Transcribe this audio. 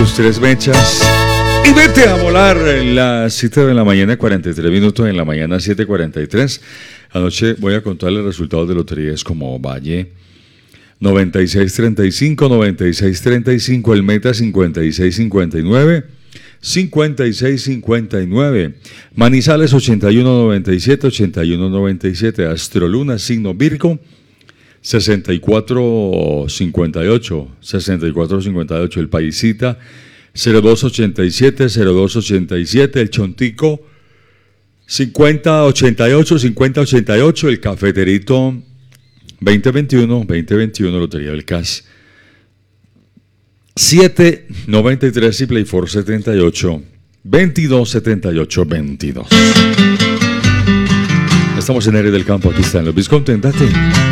Tus tres mechas y vete a volar en las 7 de la mañana, 43 minutos, en la mañana 7:43. Anoche voy a contar los resultados de loterías como Valle 9635, 9635, el Meta 5659, 5659, Manizales 8197, 8197, Astroluna signo Virgo 6458, 6458, el Paisita 0287, 0287, el Chontico 5088, 5088, el Cafeterito 2021, Lotería del Cash 793 y Play for 78, 2278, 22. Estamos en Aire del Campo, aquí están los Visconti, date.